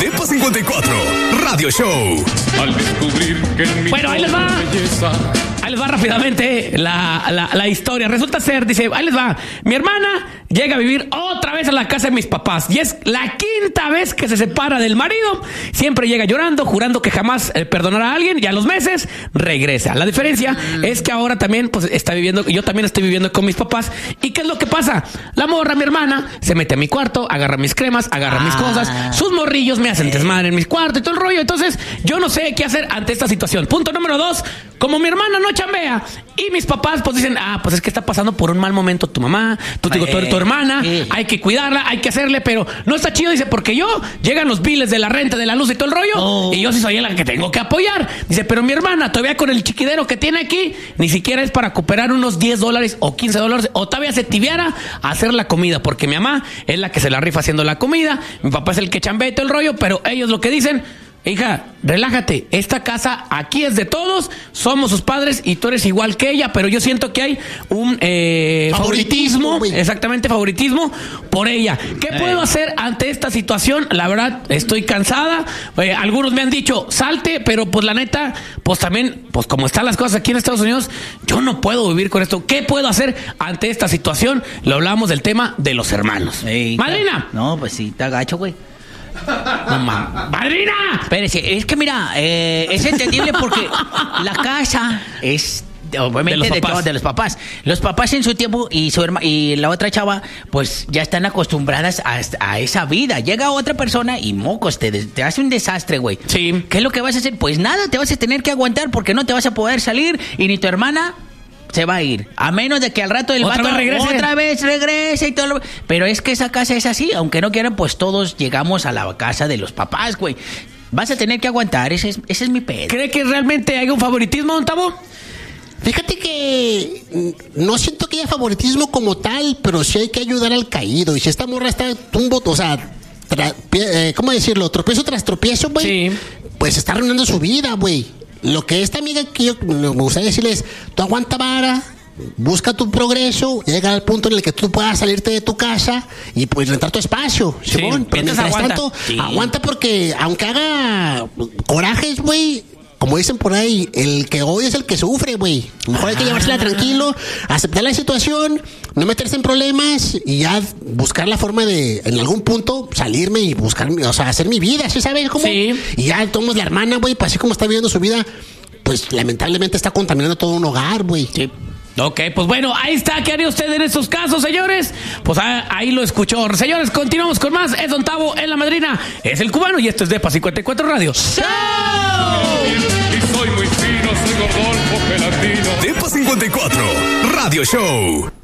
Depa 54 Radio Show. Al descubrir que en mi Bueno, ahí les va. belleza. Ahí les va rápidamente la historia. Resulta ser, dice, ahí les va. Mi hermana llega a vivir otra vez a la casa de mis papás. Y es la quinta vez que se separa del marido. Siempre llega llorando, jurando que jamás perdonará a alguien. Y a los meses regresa. La diferencia es que ahora también pues está viviendo, yo también estoy viviendo con mis papás. ¿Y qué es lo que pasa? La morra, mi hermana, se mete a mi cuarto, agarra mis cremas, agarra mis cosas. Sus morrillos me hacen desmadre en mis cuartos y todo el rollo. Entonces, yo no sé qué hacer ante esta situación. Punto número 2. Como mi hermana no chambea y mis papás pues dicen, pues es que está pasando por un mal momento tu mamá, tu hermana, hay que cuidarla, hay que hacerle, pero no está chido, dice, porque yo llegan los biles de la renta, de la luz y todo el rollo, y yo sí soy la que tengo que apoyar. Dice, pero mi hermana todavía con el chiquidero que tiene aquí, ni siquiera es para cooperar unos $10 o $15, o todavía se tibiara a hacer la comida, porque mi mamá es la que se la rifa haciendo la comida, mi papá es el que chambea y todo el rollo, pero ellos lo que dicen, hija, relájate, esta casa aquí es de todos, somos sus padres y tú eres igual que ella, pero yo siento que hay un favoritismo, exactamente, favoritismo por ella. ¿Qué puedo hacer ante esta situación? La verdad, estoy cansada. Algunos me han dicho, salte, pero pues la neta, pues también, pues como están las cosas aquí en Estados Unidos, yo no puedo vivir con esto. ¿Qué puedo hacer ante esta situación? Lo hablamos del tema de los hermanos. ¡Madrina! No, pues sí, te agacho, güey. No, ¡madrina! Espérese, es que mira, es entendible porque la casa es obviamente de los papás. Los papás en su tiempo y la otra chava, pues ya están acostumbradas a esa vida. Llega otra persona y mocos, te hace un desastre, güey. Sí. ¿Qué es lo que vas a hacer? Pues nada, te vas a tener que aguantar porque no te vas a poder salir y ni tu hermana se va a ir, a menos de que al rato el vato otra vez regrese y todo pero es que esa casa es así, aunque no quieran, pues todos llegamos a la casa de los papás, güey. Vas a tener que aguantar, ese es mi pedo. ¿Cree que realmente hay un favoritismo, Don Tavo? Fíjate que no siento que haya favoritismo como tal, pero sí hay que ayudar al caído. Y si esta morra está o sea, ¿cómo decirlo? Tropiezo tras tropiezo, güey. Sí. Pues está arruinando su vida, güey. Lo que esta amiga que yo me gustaría decirles, tú aguanta vara, busca tu progreso, llega al punto en el que tú puedas salirte de tu casa y pues rentar tu espacio, sí, Simón. Pero mientras tanto, aguanta porque aunque haga corajes, güey, como dicen por ahí, el que odia es el que sufre, güey. Mejor hay que llevársela tranquilo, aceptar la situación, no meterse en problemas y ya buscar la forma de, en algún punto, salirme y buscar, o sea, hacer mi vida, ¿sí sabes cómo? Sí. Y ya tomamos la hermana, güey, pues así como está viviendo su vida, pues lamentablemente está contaminando todo un hogar, güey. Sí. Ok, pues bueno, ahí está. ¿Qué haría usted en estos casos, señores? Pues ahí lo escuchó. Señores, continuamos con más. Es Don Tavo en La Madrina. Es el cubano y esto es Depa 54 Radio. ¡Show! Y soy muy fino, soy Rodolfo Gelatino. Depa 54 Radio Show.